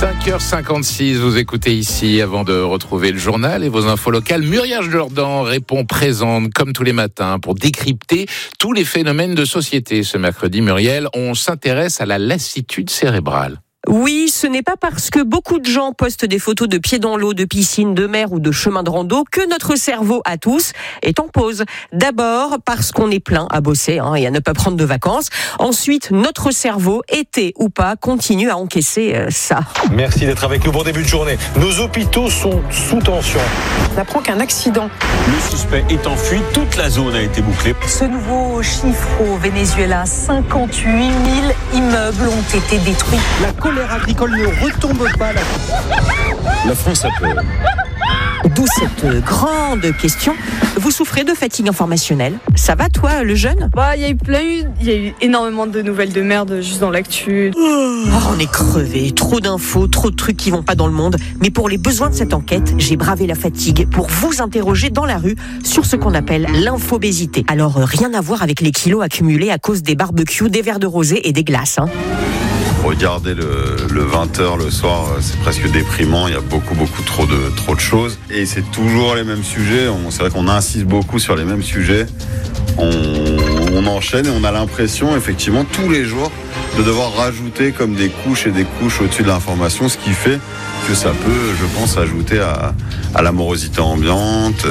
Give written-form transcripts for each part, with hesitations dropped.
5h56, vous écoutez ici avant de retrouver le journal et vos infos locales. Muriel Jourdan répond présente comme tous les matins pour décrypter tous les phénomènes de société. Ce mercredi, Muriel, on s'intéresse à la lassitude cérébrale. Oui, ce n'est pas parce que beaucoup de gens postent des photos de pieds dans l'eau, de piscine, de mer ou de chemin de rando que notre cerveau à tous est en pause. D'abord parce qu'on est plein à bosser et à ne pas prendre de vacances. Ensuite, notre cerveau, été ou pas, continue à encaisser ça. Merci d'être avec nous. Bon début de journée. Nos hôpitaux sont sous tension. On apprend qu'un accident. Le suspect est en fuite. Toute la zone a été bouclée. Ce nouveau chiffre au Venezuela, 58 000 immeubles ont été détruits. La colère agricole ne retombe pas. La France a peur. D'où cette grande question. Vous souffrez de fatigue informationnelle? Ça va, toi, le jeune? Il y a eu énormément de nouvelles de merde juste dans l'actu. On est crevé, trop d'infos, trop de trucs qui vont pas dans le monde. Mais pour les besoins de cette enquête, j'ai bravé la fatigue pour vous interroger dans la rue sur ce qu'on appelle l'infobésité. Alors, rien à voir avec les kilos accumulés à cause des barbecues, des verres de rosé et des glaces. Regarder le 20h le soir, c'est presque déprimant. Il y a beaucoup trop de choses. Et c'est toujours les mêmes sujets. C'est vrai qu'on insiste beaucoup sur les mêmes sujets. On enchaîne et on a l'impression, effectivement, tous les jours, de devoir rajouter comme des couches et des couches au-dessus de l'information, ce qui fait que ça peut, je pense, ajouter à la morosité ambiante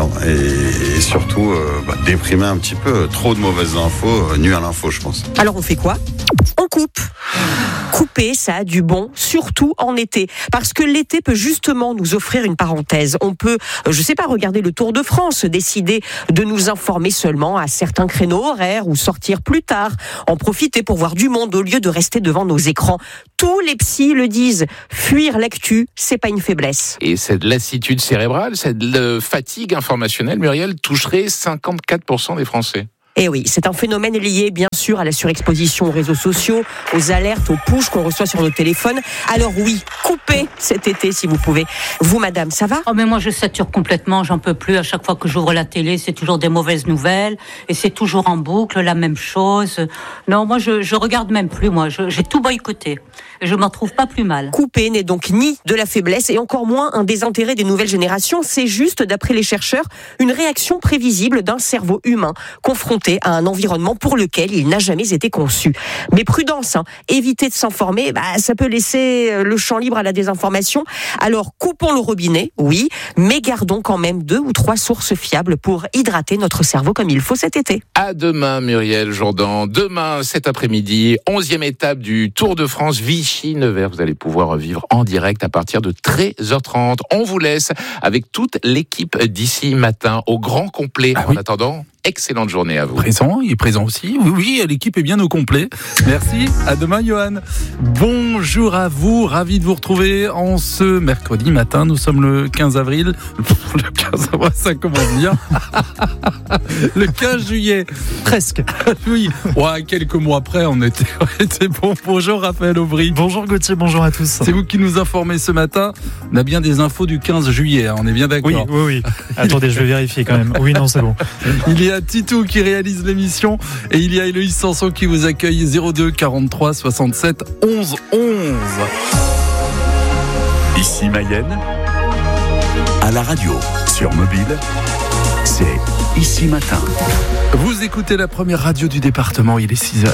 et surtout déprimer un petit peu. Trop de mauvaises infos nuit à l'info, je pense. Alors on fait quoi? On coupe. Couper, ça a du bon, surtout en été. Parce que l'été peut justement nous offrir une parenthèse. On peut, regarder le Tour de France, décider de nous informer seulement à certains créneaux horaires ou sortir plus tard, en profiter pour voir du monde au lieu de rester devant nos écrans. Tous les psys le disent, fuir l'actu, c'est pas une faiblesse. Et cette lassitude cérébrale, cette fatigue informationnelle, Muriel, toucherait 54% des Français. Et oui, c'est un phénomène lié bien sûr à la surexposition aux réseaux sociaux, aux alertes, aux pushs qu'on reçoit sur nos téléphones. Alors oui, coupez cet été si vous pouvez. Vous, madame, ça va? Mais moi je sature complètement, j'en peux plus. À chaque fois que j'ouvre la télé, c'est toujours des mauvaises nouvelles et c'est toujours en boucle, la même chose. Non, moi je regarde même plus, j'ai tout boycotté. Et je m'en trouve pas plus mal. Couper n'est donc ni de la faiblesse et encore moins un désintérêt des nouvelles générations. C'est juste, d'après les chercheurs, une réaction prévisible d'un cerveau humain confronté à un environnement pour lequel il n'a jamais été conçu. Mais prudence, éviter de s'informer, ça peut laisser le champ libre à la désinformation. Alors coupons le robinet, oui, mais gardons quand même 2 ou 3 sources fiables pour hydrater notre cerveau comme il faut cet été. À demain, Muriel Jourdan. Demain, cet après-midi, 11e étape du Tour de France Vichy-Nevers. Vous allez pouvoir vivre en direct à partir de 13h30. On vous laisse avec toute l'équipe d'ici matin au grand complet. En attendant, excellente journée à vous. Il est présent aussi. Oui, l'équipe est bien au complet. Merci. À demain, Johan. Bonjour à vous. Ravi de vous retrouver en ce mercredi matin. Nous sommes le 15 avril. Le 15 avril, ça commence bien. Le 15 juillet. Presque. Oui. Quelques mois après, on était bon. Bonjour, Raphaël Aubry. Bonjour, Gauthier. Bonjour à tous. C'est vous qui nous informez ce matin. On a bien des infos du 15 juillet. On est bien d'accord. Oui. Attendez, je vais vérifier quand même. Oui, non, c'est bon. Il y a Titou qui réalise l'émission et il y a Héloïse Sanson qui vous accueille. 02 43 67 11 11. Ici Mayenne, à la radio, sur mobile, c'est Ici Matin. Vous écoutez la première radio du département, il est 6h.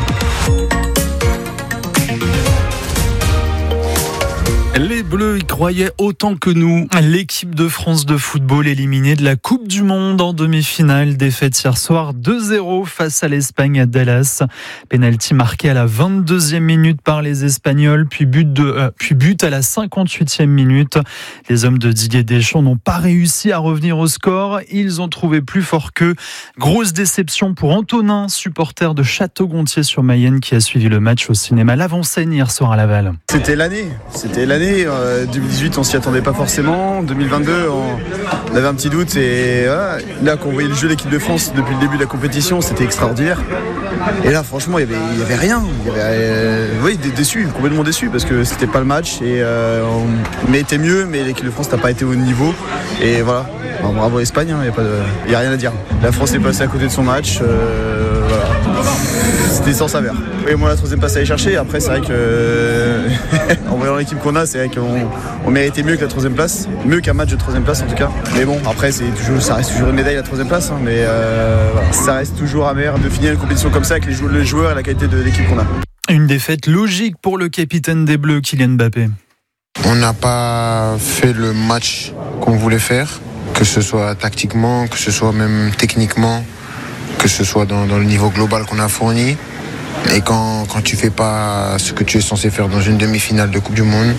Les Bleus y croyaient autant que nous. L'équipe de France de football éliminée de la Coupe du Monde en demi-finale. Défaite hier soir 2-0 face à l'Espagne à Dallas. Penalty marqué à la 22e minute par les Espagnols, puis but à la 58e minute. Les hommes de Didier Deschamps n'ont pas réussi à revenir au score. Ils ont trouvé plus fort qu'eux. Grosse déception pour Antonin, supporter de Château-Gontier-sur-Mayenne, qui a suivi le match au cinéma L'Avant-Scène hier soir à Laval. C'était l'année. 2018, on s'y attendait pas forcément. 2022, on avait un petit doute. Et voilà, là, quand on voyait le jeu de l'équipe de France depuis le début de la compétition, c'était extraordinaire. Et là, franchement, il y avait rien. Complètement déçu, parce que c'était pas le match. Et on méritait mieux, mais l'équipe de France n'a pas été au niveau. Et voilà. Alors, bravo l'Espagne, il n'y a rien à dire. La France est passée à côté de son match. Voilà. c'était sans saveur. Oui, moi la troisième place à aller chercher. Après c'est vrai que en voyant l'équipe qu'on a, c'est vrai qu'on méritait mieux que la troisième place, mieux qu'un match de troisième place en tout cas. Mais bon, après ça reste toujours une médaille la troisième place, hein, mais voilà, ça reste toujours amer de finir une compétition comme ça avec les joueurs et la qualité de l'équipe qu'on a. Une défaite logique pour le capitaine des Bleus, Kylian Mbappé. On n'a pas fait le match qu'on voulait faire, que ce soit tactiquement, que ce soit même techniquement, que ce soit dans le niveau global qu'on a fourni. Et quand tu fais pas ce que tu es censé faire dans une demi-finale de Coupe du Monde,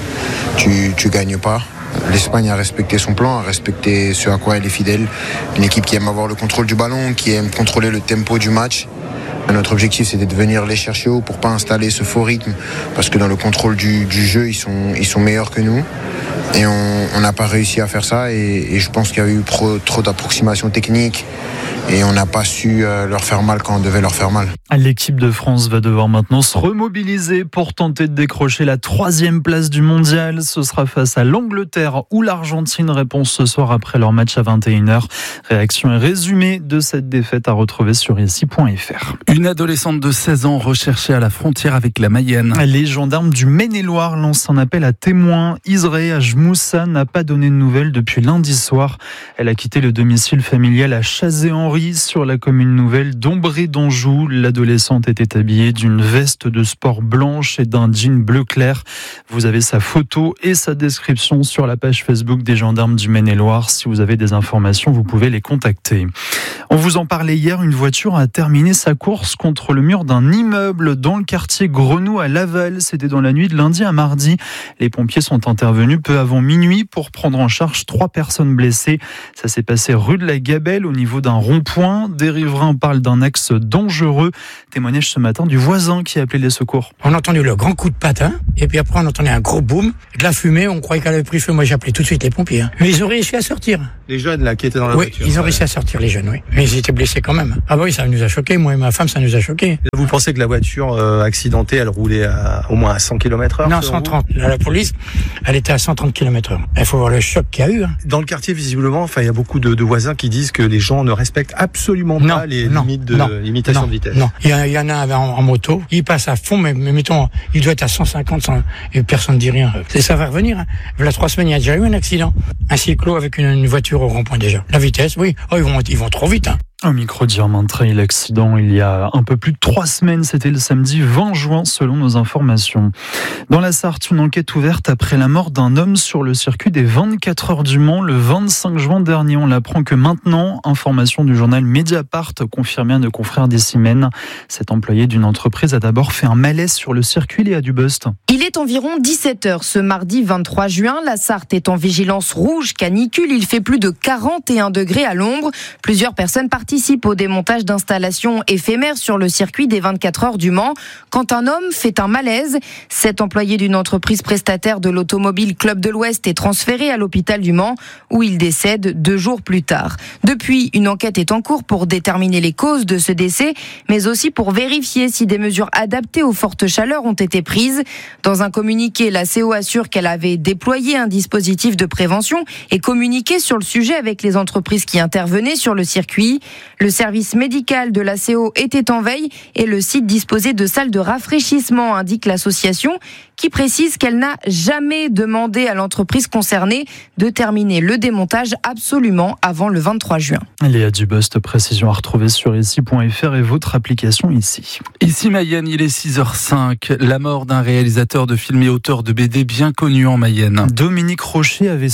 tu gagnes pas. L'Espagne a respecté son plan, a respecté ce à quoi elle est fidèle. Une équipe qui aime avoir le contrôle du ballon, qui aime contrôler le tempo du match. Notre objectif, c'était de venir les chercher haut pour pas installer ce faux rythme, parce que dans le contrôle du jeu, ils sont meilleurs que nous. Et on n'a pas réussi à faire ça, et je pense qu'il y a eu trop d'approximations techniques, et on n'a pas su leur faire mal quand on devait leur faire mal. L'équipe de France va devoir maintenant se remobiliser pour tenter de décrocher la 3e place du mondial. Ce sera face à l'Angleterre ou l'Argentine. Réponse ce soir après leur match à 21h. Réaction et résumé de cette défaite à retrouver sur ici.fr. Une adolescente de 16 ans recherchée à la frontière avec la Mayenne. Les gendarmes du Maine-et-Loire lancent un appel à témoins. Israël Moussa n'a pas donné de nouvelles depuis lundi soir. Elle a quitté le domicile familial à Chazé-Henri sur la commune nouvelle d'Ombré d'Anjou. L'adolescente était habillée d'une veste de sport blanche et d'un jean bleu clair. Vous avez sa photo et sa description sur la page Facebook des gendarmes du Maine-et-Loire. Si vous avez des informations, vous pouvez les contacter. On vous en parlait hier, une voiture a terminé sa course contre le mur d'un immeuble dans le quartier Grenoux à Laval. C'était dans la nuit de lundi à mardi. Les pompiers sont intervenus peu avant minuit pour prendre en charge 3 personnes blessées. Ça s'est passé rue de la Gabelle au niveau d'un rond-point. Des riverains parlent d'un axe dangereux. Témoignage ce matin du voisin qui a appelé les secours. On a entendu le grand coup de patin et puis après on entendait un gros boom, de la fumée, on croyait qu'elle avait pris feu. Moi j'ai appelé tout de suite les pompiers. Mais ils ont réussi à sortir. Les jeunes là qui étaient dans la voiture. Oui, ils ont réussi à sortir les jeunes, oui. Mais ils étaient blessés quand même. Ah bah oui, ça nous a choqués, moi et ma femme, ça nous a choqués. Vous pensez que la voiture accidentée, elle roulait au moins à 100 km/h? Non, 130. La police, elle était à 130 km/h. Il faut voir le choc qu'il y a eu. Dans le quartier, visiblement, il y a beaucoup de voisins qui disent que les gens ne respectent absolument pas les limites de limitation de vitesse. Non, il y en a en moto, il passe à fond, mais mettons, il doit être à 150 et personne ne dit rien. Et ça va revenir. Hein. Il y a 3 semaines, il y a déjà eu un accident. Un cyclo avec une voiture au rond-point déjà. La vitesse, oui. Oh, ils vont trop vite. Hein. Au micro de Germain Trey, l'accident il y a un peu plus de 3 semaines, c'était le samedi 20 juin selon nos informations. Dans la Sarthe, une enquête ouverte après la mort d'un homme sur le circuit des 24 heures du Mans le 25 juin dernier. On l'apprend que maintenant, information du journal Mediapart confirmée à nos confrères des Cimènes. Cet employé d'une entreprise a d'abord fait un malaise sur le circuit, Léa Dubost. Il est environ 17h ce mardi 23 juin. La Sarthe est en vigilance rouge canicule. Il fait plus de 41 degrés à l'ombre. Plusieurs personnes participent au démontage d'installations éphémères sur le circuit des 24 heures du Mans. Quand un homme fait un malaise, cet employé d'une entreprise prestataire de l'automobile Club de l'Ouest est transféré à l'hôpital du Mans où il décède 2 jours plus tard. Depuis, une enquête est en cours pour déterminer les causes de ce décès, mais aussi pour vérifier si des mesures adaptées aux fortes chaleurs ont été prises. Dans un communiqué, la CO assure qu'elle avait déployé un dispositif de prévention et communiqué sur le sujet avec les entreprises qui intervenaient sur le circuit. Le service médical de la CO était en veille et le site disposait de salles de rafraîchissement, indique l'association, qui précise qu'elle n'a jamais demandé à l'entreprise concernée de terminer le démontage absolument avant le 23 juin. Léa Dubost, précision à retrouver sur ici.fr et votre application ici. Ici Mayenne, il est 6h05. La mort d'un réalisateur de films et auteur de BD bien connu en Mayenne. Dominique Rocher avait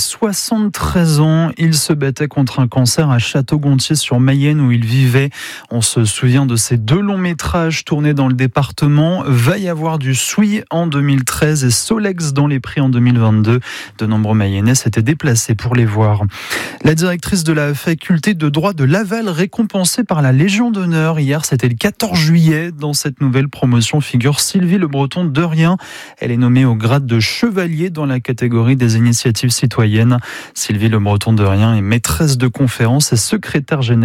73 ans. Il se battait contre un cancer à Château-Gontier sur Mayenne où il vivait. On se souvient de ces 2 longs métrages tournés dans le département. Va y avoir du Souy en 2013 et Solex dans les prix en 2022. De nombreux Mayennais s'étaient déplacés pour les voir. La directrice de la faculté de droit de Laval récompensée par la Légion d'honneur. Hier, c'était le 14 juillet. Dans cette nouvelle promotion figure Sylvie Le Breton de Rien. Elle est nommée au grade de chevalier dans la catégorie des initiatives citoyennes. Sylvie Le Breton de Rien est maîtresse de conférences et secrétaire générale d'une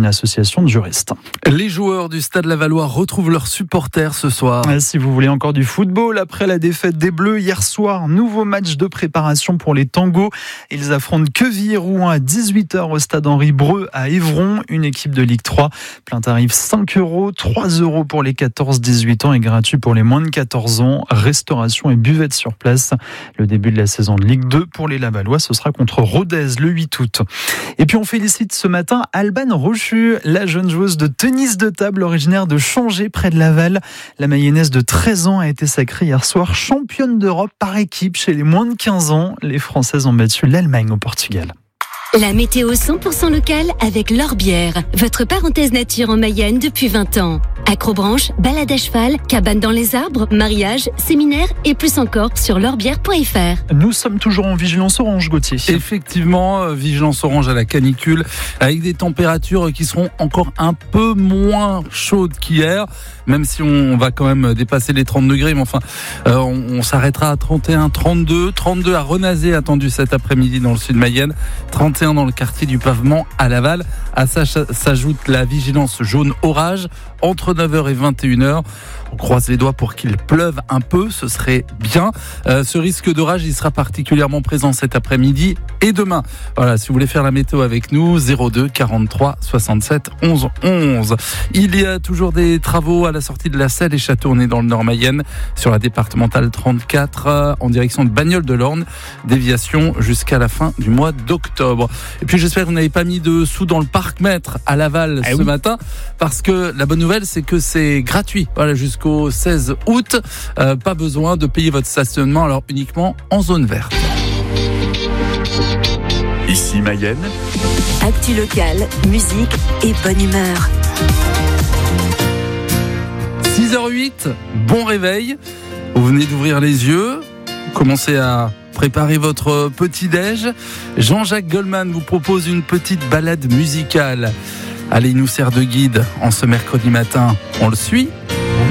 association de juristes. Les joueurs du Stade Lavallois retrouvent leurs supporters ce soir. Si vous voulez encore du football, après la défaite des Bleus hier soir, nouveau match de préparation pour les Tangos. Ils affrontent Quevilly-Rouen à 18h au Stade Henri Breu à Évron, une équipe de Ligue 3. Plein tarif 5 €, 3 € pour les 14-18 ans et gratuit pour les moins de 14 ans. Restauration et buvette sur place. Le début de la saison de Ligue 2 pour les Lavallois, ce sera contre Rodez le 8 août. Et puis on félicite ce matin Alban Rochu, la jeune joueuse de tennis de table originaire de Changé près de Laval. La Mayonnaise de 13 ans a été sacrée hier soir championne d'Europe par équipe chez les moins de 15 ans. Les Françaises ont battu l'Allemagne au Portugal. La météo 100% locale avec L'Orbière, votre parenthèse nature en Mayenne depuis 20 ans. Acrobranche, balade à cheval, cabane dans les arbres, mariage, séminaire et plus encore sur l'orbière.fr. Nous sommes toujours en vigilance orange, Gauthier. Effectivement, vigilance orange à la canicule avec des températures qui seront encore un peu moins chaudes qu'hier, même si on va quand même dépasser les 30 degrés. Mais enfin, on s'arrêtera à 31, 32 à Renazé attendu cet après-midi dans le sud Mayenne, 31 dans le quartier du Pavement à Laval. À ça s'ajoute la vigilance jaune orage entre 9h et 21h. On croise les doigts pour qu'il pleuve un peu, ce serait bien. Ce risque d'orage, il sera particulièrement présent cet après-midi et demain. Voilà, si vous voulez faire la météo avec nous, 02 43 67 11 11. Il y a toujours des travaux à la sortie de la Selle et Château. On est dans le Nord Mayenne, sur la départementale 34, en direction de Bagnoles de l'Orne. Déviation jusqu'à la fin du mois d'octobre. Et puis j'espère que vous n'avez pas mis de sous dans le parc-mètre à Laval ce matin, parce que la bonne nouvelle, c'est que c'est gratuit. Voilà, jusqu'au 16 août. Pas besoin de payer votre stationnement, alors uniquement en zone verte. Ici Mayenne. Actu locale, musique et bonne humeur. 6h08, bon réveil. Vous venez d'ouvrir les yeux. Commencez à préparer votre petit-déj. Jean-Jacques Goldman vous propose une petite balade musicale. Allez, il nous sert de guide en ce mercredi matin. On le suit ?